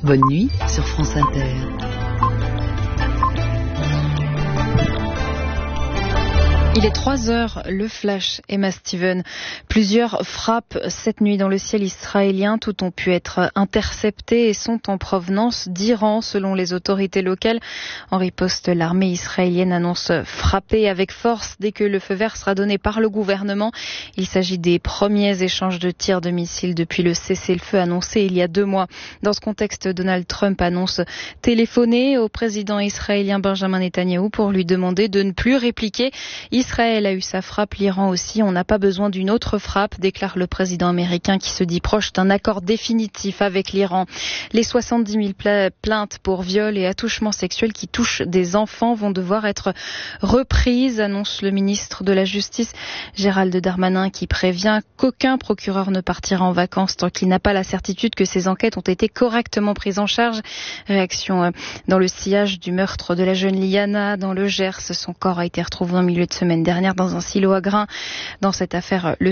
Bonne nuit sur France Inter. Il est 3h, le flash, Emma Steven. Plusieurs frappes cette nuit dans le ciel israélien. Toutes ont pu être interceptées et sont en provenance d'Iran, selon les autorités locales. En riposte, l'armée israélienne annonce frapper avec force dès que le feu vert sera donné par le gouvernement. Il s'agit des premiers échanges de tirs de missiles depuis le cessez-le-feu annoncé il y a 2 mois. Dans ce contexte, Donald Trump annonce téléphoner au président israélien Benjamin Netanyahou pour lui demander de ne plus répliquer. Israël a eu sa frappe, l'Iran aussi. On n'a pas besoin d'une autre frappe, déclare le président américain qui se dit proche d'un accord définitif avec l'Iran. Les 70 000 plaintes pour viol et attouchement sexuel qui touchent des enfants vont devoir être reprises, annonce le ministre de la Justice, Gérald Darmanin, qui prévient qu'aucun procureur ne partira en vacances tant qu'il n'a pas la certitude que ces enquêtes ont été correctement prises en charge. Réaction dans le sillage du meurtre de la jeune Liana dans le Gers. Son corps a été retrouvé en milieu de semaine dernière dans un silo à grains. Dans cette affaire, le